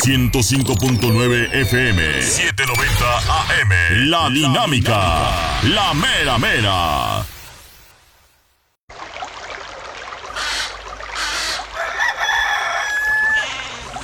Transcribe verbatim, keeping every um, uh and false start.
ciento cinco punto nueve F M, setecientos noventa A M. La Dinámica, la mera mera.